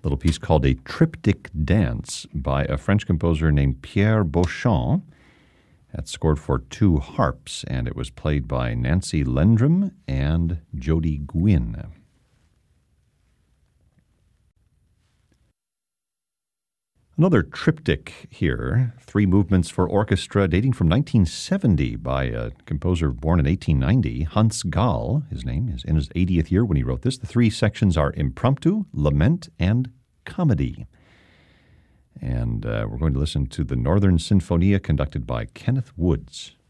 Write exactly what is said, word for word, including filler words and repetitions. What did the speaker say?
little piece called a Triptych Dance by a French composer named Pierre Beauchamp. That's scored for two harps, and it was played by Nancy Lendrum and Jody Gwynn. Another triptych here, three movements for orchestra dating from nineteen seventy by a composer born in eighteen ninety, Hans Gall. His name is in his eightieth year when he wrote this. The three sections are Impromptu, Lament, and Comedy. And uh, we're going to listen to the Northern Sinfonia conducted by Kenneth Woods.